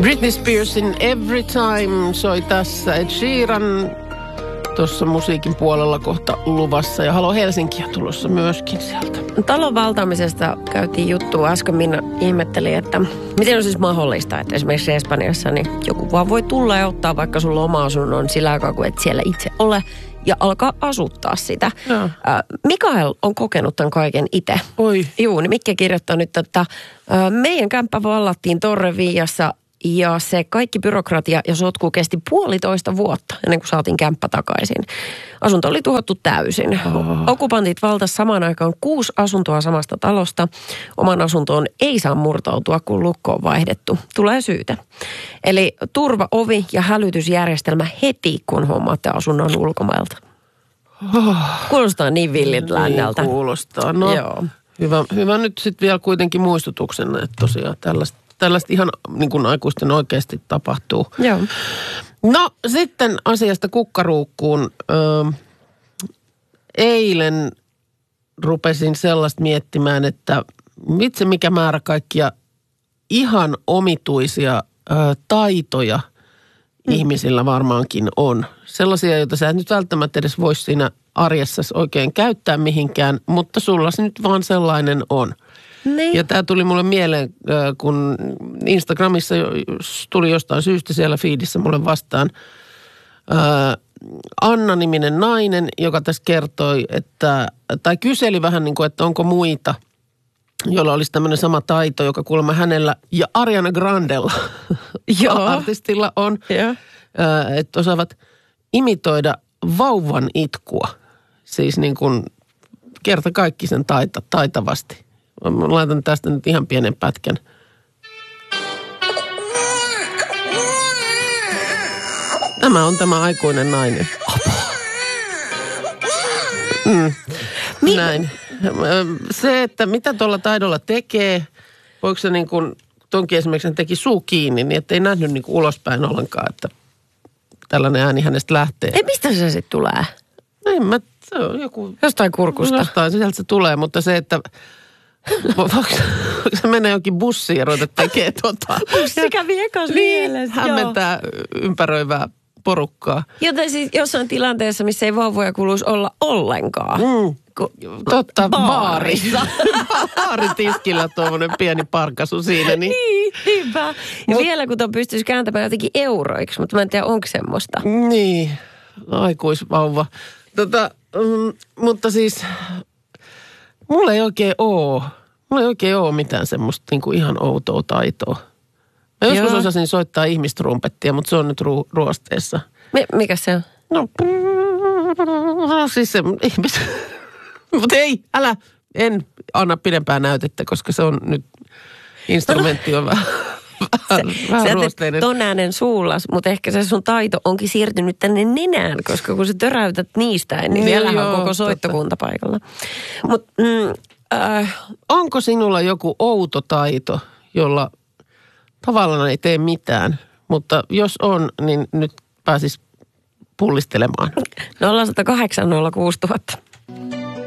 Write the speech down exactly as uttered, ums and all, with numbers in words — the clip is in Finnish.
Britney Spearsin Every Time soi tässä. Ed Sheeran tuossa musiikin puolella kohta luvassa. Ja Halo Helsinkiä tulossa myöskin sieltä. Talon valtaamisesta käytiin juttua. Äsken Minna ihmetteli, että miten on siis mahdollista, että esimerkiksi Espanjassa niin joku vaan voi tulla ja ottaa vaikka sun loma-asunnon sillä aikaa, kun et siellä itse ole, ja alkaa asuttaa sitä. No. Äh, Mikael on kokenut tämän kaiken itse. Oi. Juu, niin Mikke kirjoittaa nyt, että äh, meidän kämppä vallattiin Torreviassa ja se kaikki byrokratia ja sotku kesti puolitoista vuotta ennen kuin saatiin kämppä takaisin. Asunto oli tuhottu täysin. Oh. Okupantit valtas samaan aikaan kuusi asuntoa samasta talosta. Oman asuntoon ei saa murtautua, kun lukko on vaihdettu. Tulee syytä. Eli turva, ovi ja hälytysjärjestelmä heti, kun hommaatte asunnon ulkomailta. Oh. Kuulostaa niin villit lännältä. Niin kuulostaa. No, joo. Hyvä, hyvä nyt sitten vielä kuitenkin muistutuksena, että tosiaan tällaista, tällaista ihan niin kuin aikuisten oikeasti tapahtuu. Joo. No sitten asiasta kukkaruukkuun. Ö, eilen rupesin sellaista miettimään, että vitsi mikä määrä kaikkia ihan omituisia ö, taitoja mm. ihmisillä varmaankin on. Sellaisia, joita sä et nyt välttämättä edes vois siinä arjessasi oikein käyttää mihinkään, mutta sulla se nyt vaan sellainen on. Niin. Ja tämä tuli mulle mieleen, kun Instagramissa tuli jostain syystä siellä feedissä mulle vastaan Anna-niminen nainen, joka tässä kertoi, että, tai kyseli vähän niin kuin, että onko muita, jolla olisi tämmöinen sama taito, joka kuulemma hänellä ja Ariana Grandella artistilla on, yeah. että osaavat imitoida vauvan itkua. Siis niin kuin kerta kaikki sen taita, taitavasti. Mä laitan tästä nyt ihan pienen pätkän. Tämä on tämä aikuinen nainen. Mm. Näin. Se, että mitä tuolla taidolla tekee, voiko se niin kuin, tonkin esimerkiksi hän teki suu kiinni, niin ettei nähnyt niin kuin ulospäin ollenkaan, että tällainen ääni hänestä lähtee. Ei, mistä se sitten tulee? Ei, mä, se on joku... Jostain kurkusta. Jostain, sieltä se tulee, mutta se, että... Voiko se mennä jonkin bussiin ja ruveta tekee tota? Bussi kävi ekas niin, mielessä. hämmentää ympäröivää porukkaa. Joten siis jossain tilanteessa, missä ei vauvoja kuuluisi olla ollenkaan. Mm. Ku, Totta, baarissa. Baaritiskillä tuommoinen pieni parkasu siinä. Niin, niin niinpä. Ja Mut, vielä kun tuon pystyisi kääntämään jotenkin euroiksi, mutta mä en tiedä, onko semmoista. Niin, aikuisvauva. Tota, mm, mutta siis... Mulla ei oikein oo. Mulla ei oikein oo mitään semmoista niinku ihan outoa taitoa. Mä joskus Joo. osasin soittaa ihmistrumpettia, mutta se on nyt ru- ruosteessa. Mi- mikä se on? No, no siis se ihmis... Mutta ei, älä, en anna pidempää näytettä, koska se on nyt, instrumentti on vähän, vähän, vähän ruosteinen. Sä ton äänen suullas, mutta ehkä se sun taito onkin siirtynyt tänne nenään, koska kun sä töräytät niistä, niin Joo, vielähän on koko totta. soittokunta paikalla. Mut, mm, äh, Onko sinulla joku outo taito, jolla tavallaan ei tee mitään, mutta jos on, niin nyt pääsis pullistelemaan. nolla yksi nolla kahdeksan nolla kuusi tuhatta.